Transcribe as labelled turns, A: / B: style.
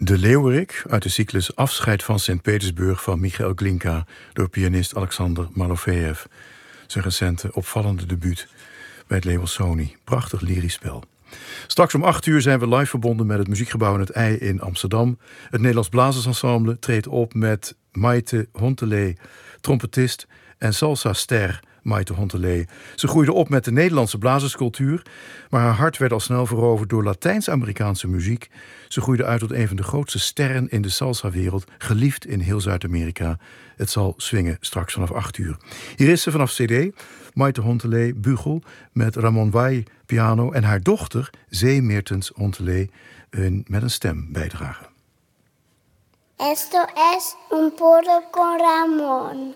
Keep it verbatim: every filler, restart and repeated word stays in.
A: De Leeuwerik uit de cyclus Afscheid van Sint-Petersburg van Michael Glinka door pianist Alexander Malofejev. Zijn recente opvallende debuut bij het label Sony. Prachtig lyrisch spel. Straks om acht uur zijn we live verbonden met het muziekgebouw in het I in Amsterdam. Het Nederlands Blazersensemble treedt op met Maite Hontelé, trompetist, en salsa-ster Maite Hontelé. Ze groeide op met de Nederlandse blazerscultuur, maar haar hart werd al snel veroverd door Latijns-Amerikaanse muziek. Ze groeide uit tot een van de grootste sterren in de salsa-wereld, geliefd in heel Zuid-Amerika. Het zal swingen straks vanaf acht uur. Hier is ze vanaf cd, Maite Hontelé, bugel, met Ramon Way piano en haar dochter, Zee Meertens Hontelé, met een stem bijdragen.
B: Esto es un puro con Ramón.